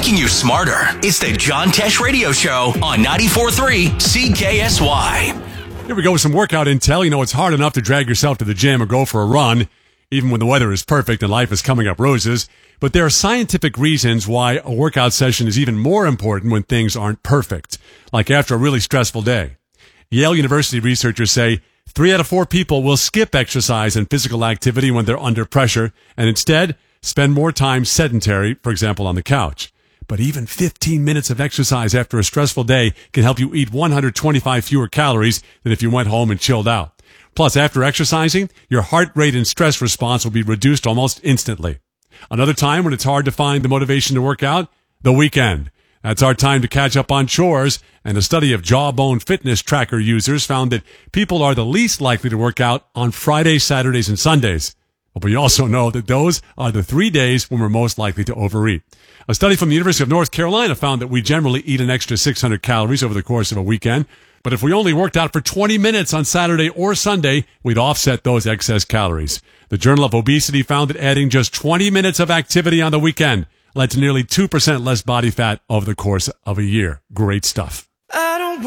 making you smarter. It's the John Tesh Radio Show on 94.3 CKSY. Here we go with some workout intel. You know, it's hard enough to drag yourself to the gym or go for a run, even when the weather is perfect and life is coming up roses. But there are scientific reasons why a workout session is even more important when things aren't perfect, like after a really stressful day. Yale University researchers say 3 out of 4 people will skip exercise and physical activity when they're under pressure and instead spend more time sedentary, for example, on the couch. But even 15 minutes of exercise after a stressful day can help you eat 125 fewer calories than if you went home and chilled out. Plus, after exercising, your heart rate and stress response will be reduced almost instantly. Another time when it's hard to find the motivation to work out? The weekend. That's our time to catch up on chores, and a study of Jawbone fitness tracker users found that people are the least likely to work out on Fridays, Saturdays, and Sundays. But we also know that those are the 3 days when we're most likely to overeat. A study from the University of North Carolina found that we generally eat an extra 600 calories over the course of a weekend, but if we only worked out for 20 minutes on Saturday or Sunday, we'd offset those excess calories. The Journal of Obesity found that adding just 20 minutes of activity on the weekend led to nearly 2% less body fat over the course of a year. Great stuff.